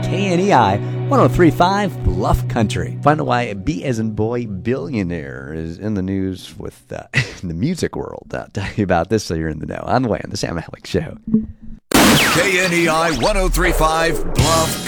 KNEI 103.5 Bluff Country. Find out why B as in boy billionaire is in the news with in the music world. I'll tell you about this so you're in the know. On the way on the Sam Alex Show. KNEI 103.5 Bluff